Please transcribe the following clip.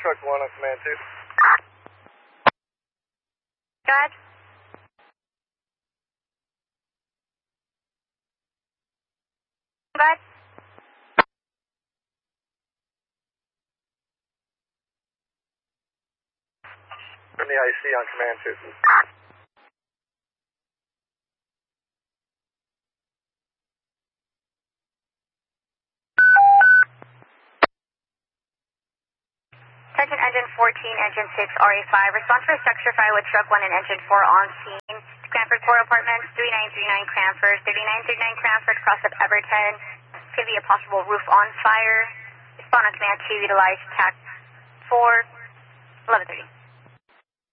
truck 1 on command 2. Go ahead. Go ahead. From the IC on command 2. Attention engine 14, engine 6, RA5. Respond for structure fire with truck 1 and engine 4 on scene. Cranford Core Apartments, 3939 Cranford, 3939 Cranford, cross up Everton. Could be a possible roof on fire. Respond on command 2, utilize TAC 4, 1130.